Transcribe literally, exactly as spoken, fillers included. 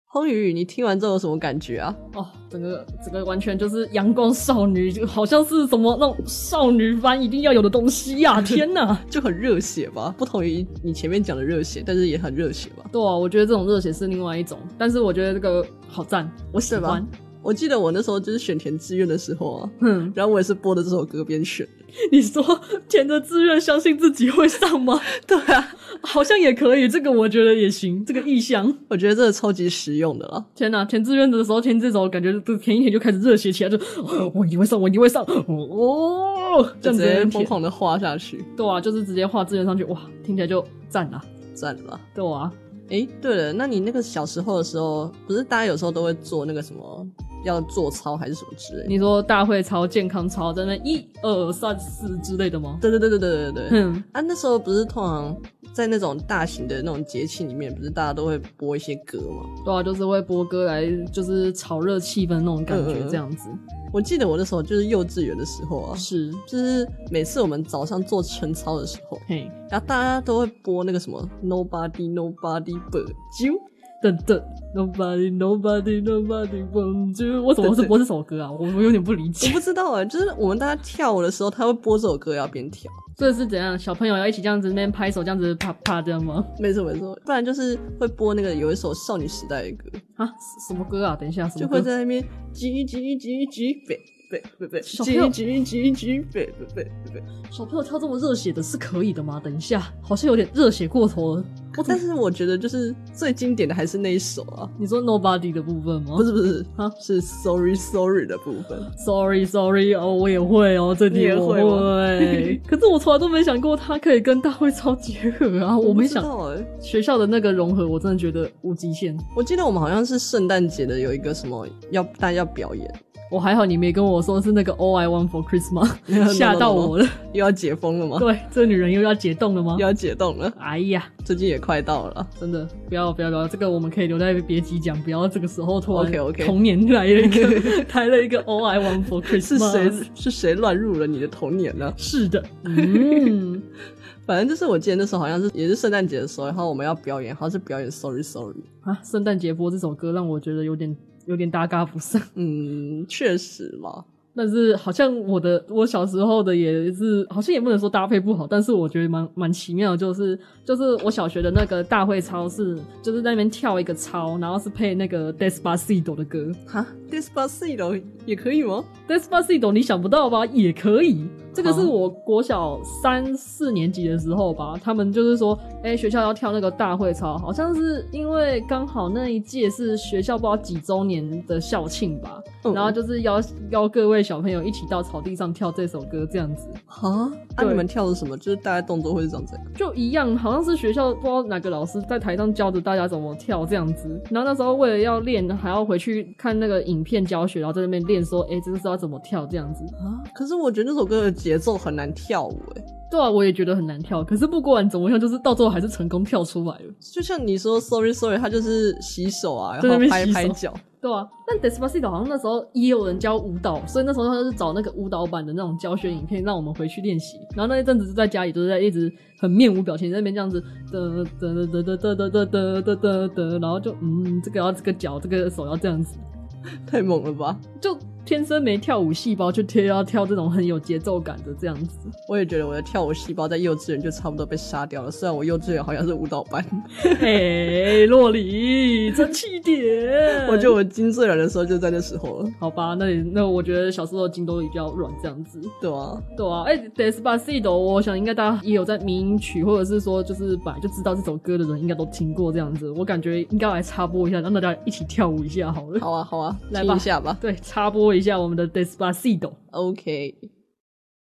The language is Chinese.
荒宇，你听完之后有什么感觉啊？ 哦，整个整个完全就是阳光少女，就好像是什么那种少女番一定要有的东西呀、啊！天哪， 就很热血吧？不同于你前面讲的热血，但是也很热血吧？ 对啊，我觉得这种热血是另外一种，但是我觉得这个好赞，我喜欢。 我记得我那时候就是选填志愿的时候啊，嗯，然后我也是播的这首歌边选。 你说填着志愿相信自己会上吗？ 对啊， 好像也可以，这个我觉得也行，这个意向我觉得这个超级实用的啦。 天哪，填志愿的时候填这首感觉填一填就开始热血起来，就、哦、我一定会上，我一定会上，哦，这样直接疯狂的画下去。 对啊，就是直接画志愿上去，哇，听起来就赞啦， 赞啦， 对啊。 诶，对了，那你那个小时候的时候，不是大家有时候都会做那个什么要做操还是什么之类的？ 你说大会操、健康操在那一二三四之类的吗？ 对对对对对对对。 嗯啊，那时候不是通常在那种大型的那种节庆里面，不是大家都会播一些歌吗？ 对啊，就是会播歌来就是炒热气氛那种感觉，这样子。嗯嗯我记得我那时候就是幼稚园的时候啊， 是， 就是每次我们早上做晨操的时候，嘿，然后大家都会播那个什么 Nobody Nobody But You， 等等 Nobody Nobody Nobody But You， 为什么是播这首歌啊？我我有点不理解。 我不知道啊、欸，就是我们大家跳舞的时候，他会播这首歌要边跳。 这是怎样？小朋友要一起这样子那边拍手，这样子啪啪这样吗？ 没错没错，不然就是会播那个有一首少女时代的歌啊，什么歌啊？等一下，什么歌？ 就会在那边叽叽叽叽北北北北， 小朋友叽叽叽叽北北北北， 小朋友跳这么热血的是可以的吗？等一下，好像有点热血过头了。 但是我觉得就是最经典的还是那一首啊。 你说 Nobody 的部分吗？ 不是不是啊，是 Sorry Sorry 的部分。 Sorry Sorry 哦，我也会哦，这题我会。会可是我从来都没想过它可以跟大会操结合啊！我没想到哎、欸， 学校的那个融合，我真的觉得无极限。 我记得我们好像是圣诞节的有一个什么要大家要表演。 我还好你没跟我说是那个 All I Want for Christmas， 吓到我了。 又要解封了吗？ 对，这女人又要解冻了吗？ 又要解冻了。 哎呀， 最近也快到了， 真的不要不要不要，这个我们可以留在别集讲，不要这个时候突然 OK OK 童年来了一个开了一个 All I Want for Christmas， 是谁是谁乱入了你的童年呢？ 是的，嗯。 反正就是我记得那时候好像是也是圣诞节的时候，然后我们要表演，好像是表演 Sorry Sorry 啊。圣诞节播这首歌让我觉得有点有点搭嘎不上。 嗯，确实嘛。 但是好像我的我小时候的也是，好像也不能说搭配不好，但是我觉得蛮蛮奇妙的，就是就是我小学的那个大会操是就是在那边跳一个操，然后是配那个 Despacito 的歌。 哈 Despacito 也可以吗？ Despacito 你想不到吧？也可以。这个是我国小三四年级的时候吧，他们就是说诶、欸、学校要跳那个大会操，好像是因为刚好那一届是学校不知道几周年的校庆吧、嗯、然后就是邀邀各位小朋友一起到草地上跳这首歌这样子。 哈啊你们跳的什么？就是大概动作会是长这样？ 就一样，好像是学校不知道哪个老师在台上教着大家怎么跳这样子，然后那时候为了要练还要回去看那个影片教学，然后在那边练说诶、欸、这个是要怎么跳这样子啊。可是我觉得那首歌的节奏很难跳舞诶、欸。 对啊，我也觉得很难跳，可是不管怎么样，就是到最后还是成功跳出来了。 就像你说 Sorry Sorry 他就是洗手啊，然后拍拍脚。 对啊，但 Despacito 好像那时候也有人教舞蹈，所以那时候他就是找那个舞蹈版的那种教学影片让我们回去练习，然后那一阵子就在家里就是在一直很面无表情在那边这样子的的的的的的的的的的的，然后就嗯这个要这个脚这个手要这样子。 太猛了吧， 就天生没跳舞细胞，就贴要跳这种很有节奏感的这样子。 我也觉得我的跳舞细胞在幼稚园就差不多被杀掉了，虽然我幼稚园好像是舞蹈班。 嘿洛里争气点。 我觉得我筋最软的时候就在那时候了。 好吧，那你那我觉得小时候的筋都比较软这样子。 对啊对啊。哎、欸、Despacito 我想应该大家也有在迷因曲或者是说就是本来就知道这首歌的人应该都听过这样子，我感觉应该来插播一下让大家一起跳舞一下好了。 好啊好啊， 来吧， 听一下吧。 对，插播一下我们的 Despacito。 OK。